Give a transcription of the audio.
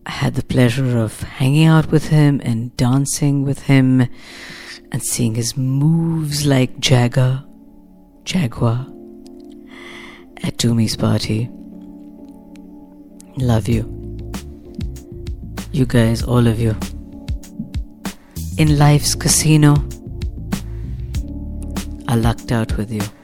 I had the pleasure of hanging out with him and dancing with him and seeing his moves like Jaguar at Tumi's party. Love you. You guys, all of you. In life's casino, I lucked out with you.